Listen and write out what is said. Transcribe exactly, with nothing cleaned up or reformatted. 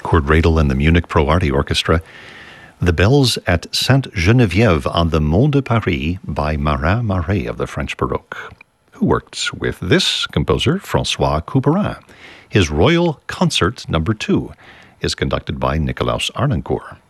Kurt Radel and the Munich Pro Arte Orchestra. The Bells at Sainte Geneviève on the Mont de Paris by Marin Marais of the French Baroque, who worked with this composer, François Couperin. His Royal Concert Number two is conducted by Nicolaus Arnoncourt.